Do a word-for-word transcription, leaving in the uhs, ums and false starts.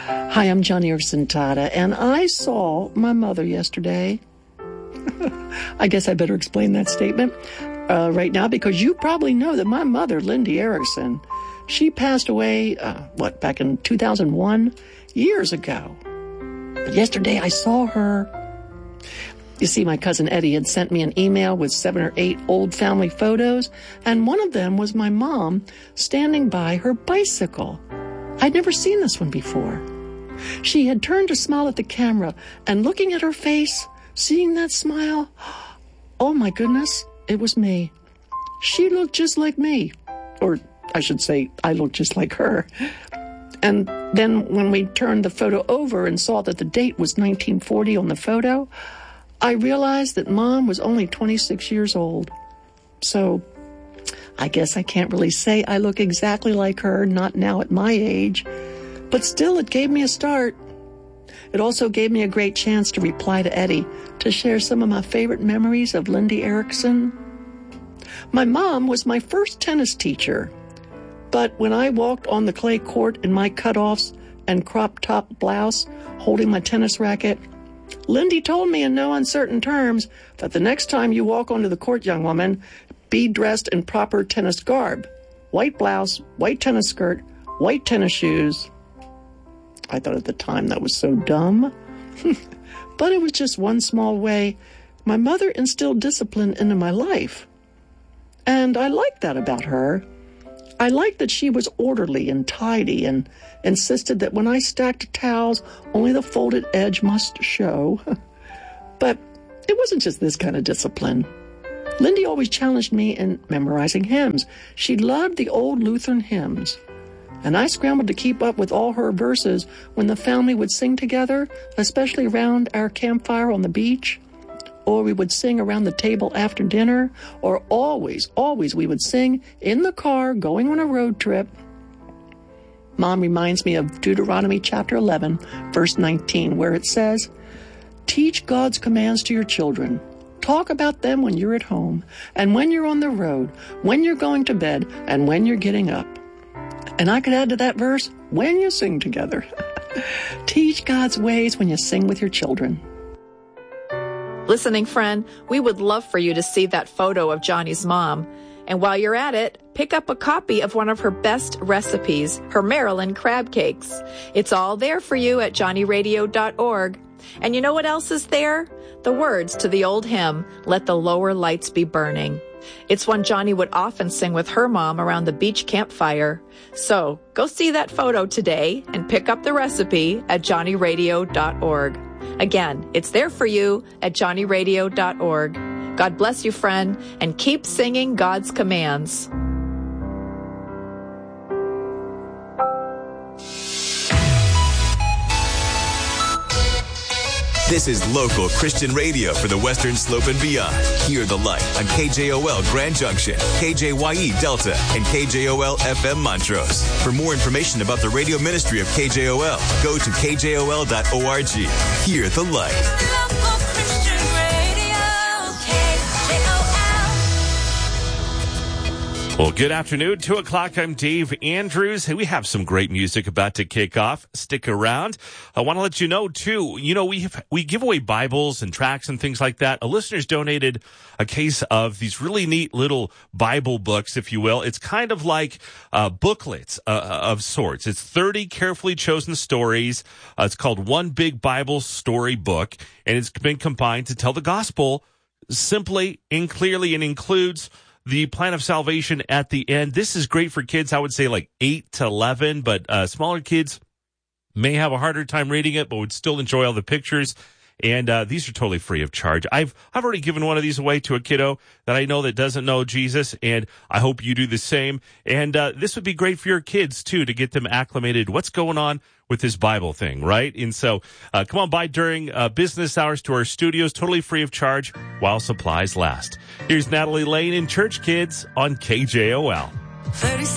Hi, I'm Johnny Orsentata, and I saw my mother yesterday. I guess I better explain that statement uh, right now, because you probably know that my mother, Lindy Erickson, she passed away, uh, what, back in two thousand one, years ago. But yesterday I saw her. You see, my cousin Eddie had sent me an email with seven or eight old family photos, and one of them was my mom standing by her bicycle. I'd never seen this one before. She had turned to smile at the camera, and looking at her face, seeing that smile, oh my goodness, it was me. She looked just like me. Or I should say, I looked just like her. And then when we turned the photo over and saw that the date was nineteen forty on the photo, I realized that Mom was only twenty-six years old. So I guess I can't really say I look exactly like her, not now at my age, but still it gave me a start. It also gave me a great chance to reply to Eddie, to share some of my favorite memories of Lindy Erickson. My mom was my first tennis teacher, but when I walked on the clay court in my cutoffs and crop top blouse, holding my tennis racket, Lindy told me in no uncertain terms that the next time you walk onto the court, young woman, be dressed in proper tennis garb. White blouse, white tennis skirt, white tennis shoes. I thought at the time that was so dumb. But it was just one small way my mother instilled discipline into my life. And I liked that about her. I liked that she was orderly and tidy and insisted that when I stacked towels, only the folded edge must show. But it wasn't just this kind of discipline. Lindy always challenged me in memorizing hymns. She loved the old Lutheran hymns. And I scrambled to keep up with all her verses when the family would sing together, especially around our campfire on the beach, or we would sing around the table after dinner, or always, always we would sing in the car going on a road trip. Mom reminds me of Deuteronomy chapter eleven, verse nineteen, where it says, "Teach God's commands to your children. Talk about them when you're at home, and when you're on the road, when you're going to bed, and when you're getting up." And I could add to that verse, when you sing together. Teach God's ways when you sing with your children. Listening friend, we would love for you to see that photo of Johnny's mom. And while you're at it, pick up a copy of one of her best recipes, her Maryland crab cakes. It's all there for you at johnny radio dot org. And you know what else is there? The words to the old hymn, "Let the Lower Lights Be Burning." It's one Johnny would often sing with her mom around the beach campfire. So go see that photo today and pick up the recipe at johnny radio dot org. Again, it's there for you at johnny radio dot org. God bless you, friend, and keep singing God's commands. This is local Christian radio for the Western Slope and beyond. Hear the light on K J O L Grand Junction, K J Y E Delta, and K J O L F M Montrose. For more information about the radio ministry of K J O L, go to k j o l dot org. Hear the light. Well, good afternoon. Two o'clock. I'm Dave Andrews. Hey, we have some great music about to kick off. Stick around. I want to let you know, too, you know, we have, we give away Bibles and tracts and things like that. A listener's donated a case of these really neat little Bible books, if you will. It's kind of like uh, booklets uh, of sorts. It's thirty carefully chosen stories. Uh, it's called One Big Bible Story Book, and it's been combined to tell the gospel simply and clearly, and includes the plan of salvation at the end. This is great for kids, I would say like eight to eleven, but uh, smaller kids may have a harder time reading it, but would still enjoy all the pictures. And uh, these are totally free of charge. I've I've already given one of these away to a kiddo that I know that doesn't know Jesus, and I hope you do the same. And uh, this would be great for your kids, too, to get them acclimated. What's going on with this Bible thing, right? And so uh, come on by during uh, business hours to our studios, totally free of charge while supplies last. Here's Natalie Lane and Church Kids on K J O L.